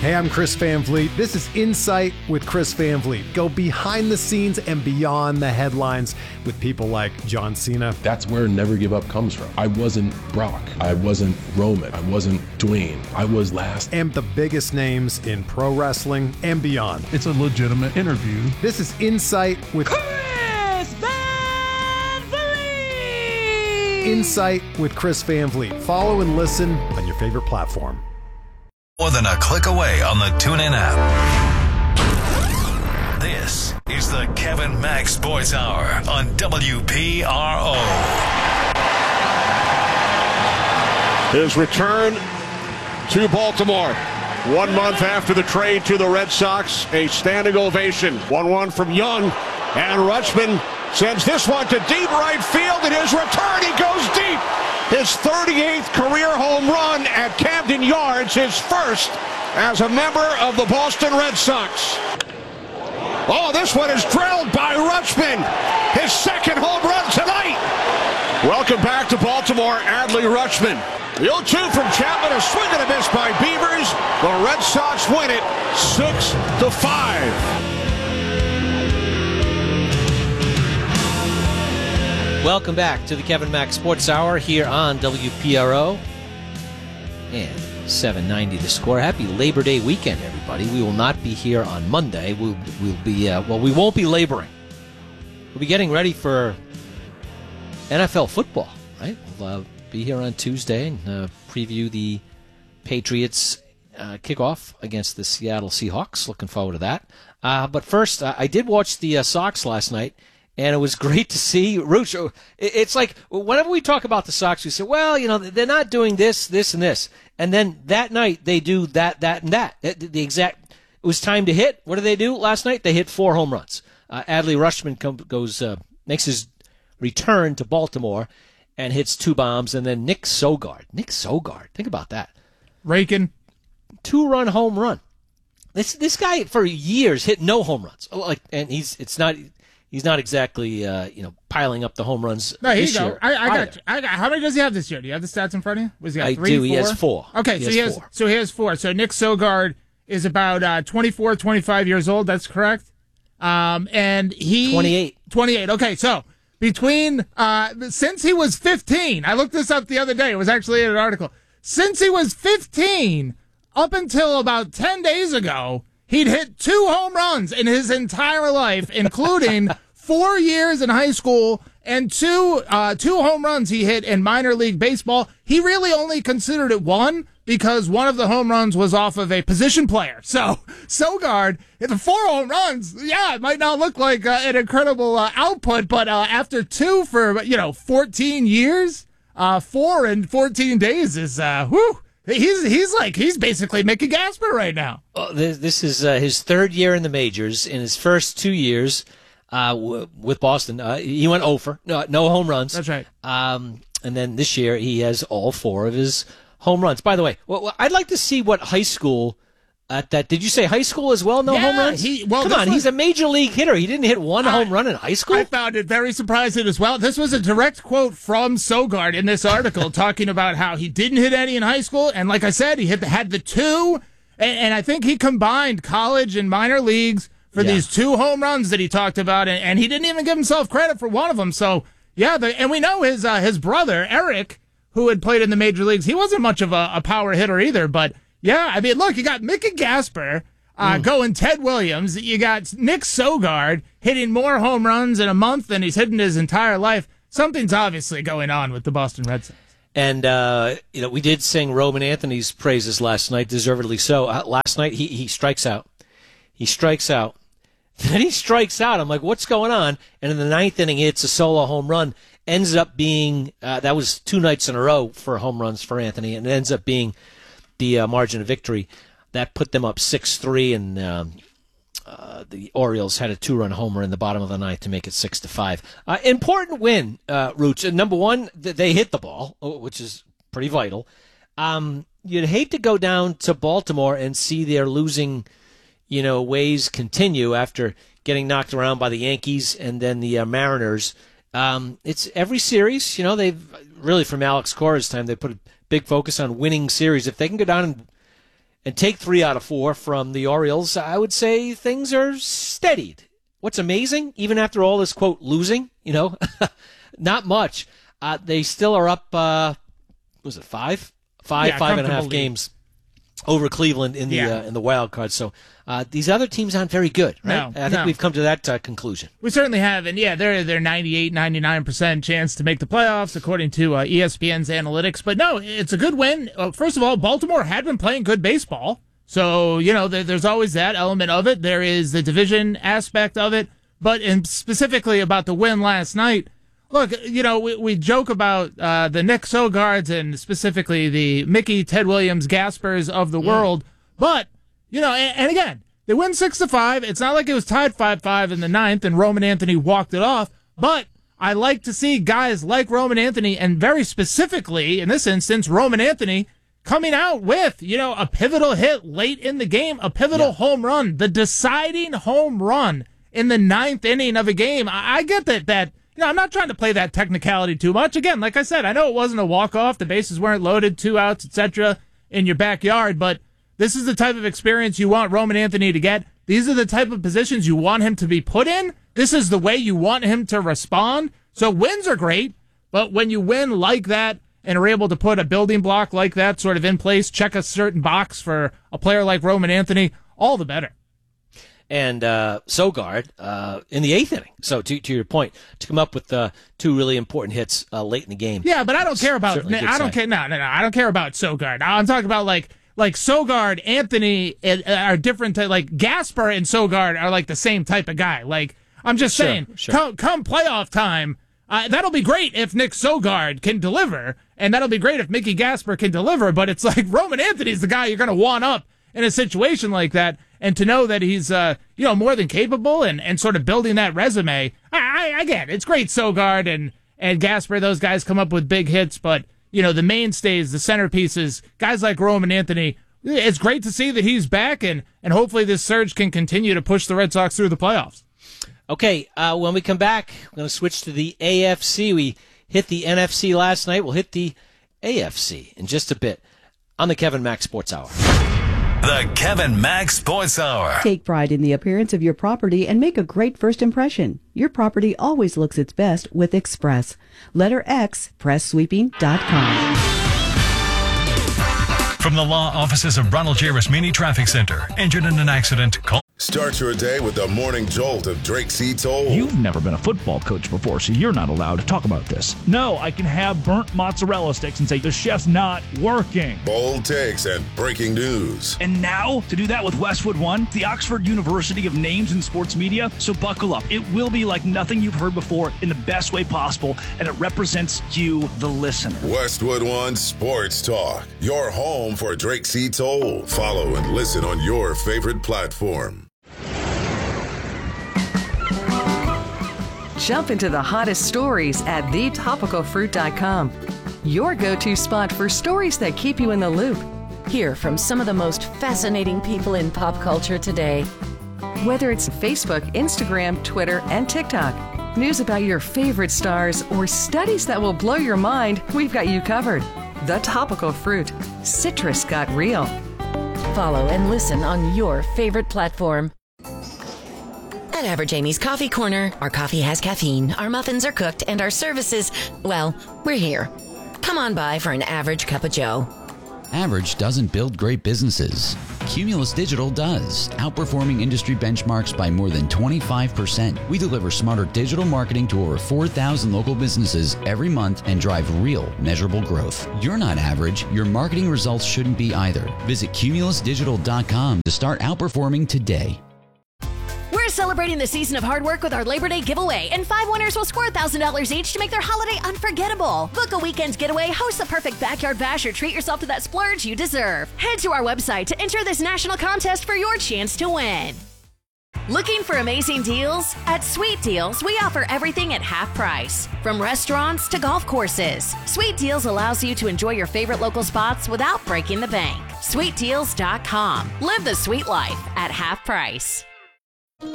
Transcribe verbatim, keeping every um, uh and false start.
Hey, I'm Chris Van Vliet. This is Insight with Chris Van Vliet. Go behind the scenes and beyond the headlines with people like John Cena. That's where Never Give Up comes from. I wasn't Brock. I wasn't Roman. I wasn't Dwayne. I was last. And the biggest names in pro wrestling and beyond. It's a legitimate interview. This is Insight with Chris Van Vliet. Insight with Chris Van Vliet. Follow and listen on your favorite platform. More than a click away on the TuneIn app. This is the Kevin Mack Sports Hour on W P R O. His return to Baltimore. One month after the trade to the Red Sox, a standing ovation. one one from Young, and Rutschman sends this one to deep right field. In his return, he goes deep. His thirty-eighth career home run at Camden Yards, his first as a member of the Boston Red Sox. Oh, this one is drilled by Rutschman. His second home run tonight. Welcome back to Baltimore, Adley Rutschman. The oh two from Chapman, a swing and a miss by Beavers. The Red Sox win it six to five. Welcome back to the Kevin Mack Sports Hour here on W P R O and seven ninety The Score. Happy Labor Day weekend, everybody. We will not be here on Monday. We'll, we'll be, uh, well, we won't be laboring. We'll be getting ready for N F L football, right? We'll uh, be here on Tuesday and uh, preview the Patriots uh, kickoff against the Seattle Seahawks. Looking forward to that. Uh, but first, uh, I did watch the uh, Sox last night. And it was great to see Rooch. It's like whenever we talk about the Sox, we say, well, you know, they're not doing this, this, and this. And then that night they do that, that, and that. The exact. It was time to hit. What did they do last night? They hit four home runs. Uh, Adley Rutschman come, goes, uh, makes his return to Baltimore and hits two bombs. And then Nick Sogard. Nick Sogard. Think about that. Rakin. Two-run home run. This this guy for years hit no home runs. Like, and he's it's not. He's not exactly, uh, you know, piling up the home runs. No, here this you go. Year I, I got. You. I got. How many does he have this year? Do you have the stats in front of you? Was he got I three, do. Four? He has four. Okay, he so has he has. Four. So he has four. So Nick Sogard is about uh, twenty-four, twenty-five years old. That's correct. Um, and he twenty-eight. twenty-eight. Okay, so between uh, since he was fifteen, I looked this up the other day. It was actually in an article. Since he was fifteen, up until about ten days ago, he'd hit two home runs in his entire life, including. Four years in high school and two uh, two home runs he hit in minor league baseball. He really only considered it one because one of the home runs was off of a position player. So Sogard, the four home runs, yeah, it might not look like uh, an incredible uh, output, but uh, after two for you know fourteen years, uh, four in fourteen days is uh, whew. He's he's like he's basically Mickey Gasper right now. Oh, this, this is uh, his third year in the majors. In his first two years. Uh, w- with Boston, uh, he went over, no, no home runs. That's right. Um, and then this year he has all four of his home runs. By the way, well, I'd like to see what high school at that. Did you say high school as well? No yeah, home runs. He, well, come on, was, he's a major league hitter. He didn't hit one I, home run in high school. I found it very surprising as well. This was a direct quote from Sogard in this article talking about how he didn't hit any in high school, and like I said, he hit the, had the two, and, and I think he combined college and minor leagues. For yeah. these two home runs that he talked about, and, and he didn't even give himself credit for one of them. So, yeah, the, and we know his uh, his brother, Eric, who had played in the major leagues, he wasn't much of a, a power hitter either. But, yeah, I mean, look, you got Mickey Gasper uh, mm. going Ted Williams. You got Nick Sogard hitting more home runs in a month than he's hit in his entire life. Something's obviously going on with the Boston Red Sox. And, uh, you know, we did sing Roman Anthony's praises last night, deservedly so. Uh, last night, he, he strikes out. He strikes out. Then he strikes out. I'm like, what's going on? And in the ninth inning, it's a solo home run. Ends up being, uh, that was two nights in a row for home runs for Anthony, and it ends up being the uh, margin of victory. That put them up six three, and um, uh, the Orioles had a two-run homer in the bottom of the ninth to make it six to five. Uh, important win, uh, Roots. Number one, they hit the ball, which is pretty vital. Um, you'd hate to go down to Baltimore and see their losing you know, ways continue after getting knocked around by the Yankees and then the uh, Mariners. Um, it's every series, you know, they've really from Alex Cora's time, they put a big focus on winning series. If they can go down and and take three out of four from the Orioles, I would say things are steadied. What's amazing, even after all this, quote, losing, you know, not much. Uh, they still are up, uh, was it five? Five, yeah, five and a half lead. games over Cleveland in the yeah. uh, in the wild card. So uh, these other teams aren't very good, right? No, I think no. we've come to that uh, conclusion. We certainly have, and yeah, they're they're ninety-eight, ninety-nine percent chance to make the playoffs according to uh, E S P N's analytics. But no, it's a good win. Uh, first of all, Baltimore had been playing good baseball, so you know there, there's always that element of it. There is the division aspect of it, but in specifically about the win last night. Look, you know, we, we joke about uh, the Nick Sogards and specifically the Mickey, Ted Williams, Gaspers of the mm. world, but you know, and, and again. They win six to five. It's not like it was tied five five in the ninth and Roman Anthony walked it off. But I like to see guys like Roman Anthony, and very specifically in this instance, Roman Anthony coming out with, you know, a pivotal hit late in the game, a pivotal yeah. home run, the deciding home run in the ninth inning of a game. I, I get that, that, you know, I'm not trying to play that technicality too much. Again, like I said, I know it wasn't a walk-off. The bases weren't loaded, two outs, et cetera in your backyard, but this is the type of experience you want Roman Anthony to get. These are the type of positions you want him to be put in. This is the way you want him to respond. So wins are great, but when you win like that and are able to put a building block like that sort of in place, check a certain box for a player like Roman Anthony, all the better. And uh, Sogard uh, in the eighth inning. So to to your point, to come up with uh, two really important hits uh, late in the game. Yeah, but I don't care about. I don't care. No, no, no. I don't care about Sogard. I'm talking about like. Like Sogard, Anthony are different. Like Gasper and Sogard are like the same type of guy. Like I'm just sure, saying, sure. Come, come playoff time, uh, that'll be great if Nick Sogard can deliver, and that'll be great if Mickey Gasper can deliver. But it's like Roman Anthony's the guy you're going to want up in a situation like that, and to know that he's uh, you know more than capable and, and sort of building that resume. I, I, I get it. It's great Sogard and and Gasper; those guys come up with big hits, but. You know, the mainstays, the centerpieces, guys like Roman Anthony, it's great to see that he's back, and, and hopefully this surge can continue to push the Red Sox through the playoffs. Okay, uh, when we come back, we're going to switch to the A F C. We hit the N F C last night. We'll hit the A F C in just a bit on the Kevin Mack Sports Hour. The Kevin Mack Sports Hour. Take pride in the appearance of your property and make a great first impression. Your property always looks its best with Express. Letter X, press sweeping dot com. From the law offices of Ronald J. Rasmini Traffic Center. Injured in an accident, call. Start your day with the morning jolt of Drake C. Toll. You've never been a football coach before, so you're not allowed to talk about this. No, I can have burnt mozzarella sticks and say the chef's not working. Bold takes and breaking news. And now, to do that with Westwood One, the Oxford University of Names in Sports Media. So buckle up. It will be like nothing you've heard before in the best way possible, and it represents you, the listener. Westwood One Sports Talk, your home for Drake C. Toll. Follow and listen on your favorite platform. Jump into the hottest stories at the topical fruit dot com. Your go-to spot for stories that keep you in the loop. Hear from some of the most fascinating people in pop culture today. Whether it's Facebook, Instagram, Twitter, and TikTok, news about your favorite stars, or studies that will blow your mind, we've got you covered. The Topical Fruit. Citrus got real. Follow and listen on your favorite platform. At Average Amy's Coffee Corner, our coffee has caffeine, our muffins are cooked, and our services, well, we're here. Come on by for an average cup of joe. Average doesn't build great businesses. Cumulus Digital does, outperforming industry benchmarks by more than twenty-five percent. We deliver smarter digital marketing to over four thousand local businesses every month and drive real, measurable growth. You're not average. Your marketing results shouldn't be either. Visit cumulus digital dot com to start outperforming today. We're celebrating the season of hard work with our Labor Day giveaway, and five winners will score one thousand dollars each to make their holiday unforgettable. Book a weekend's getaway, host the perfect backyard bash, or treat yourself to that splurge you deserve. Head to our website to enter this national contest for your chance to win. Looking for amazing deals? At Sweet Deals, we offer everything at half price. From restaurants to golf courses, Sweet Deals allows you to enjoy your favorite local spots without breaking the bank. sweet deals dot com. Live the sweet life at half price.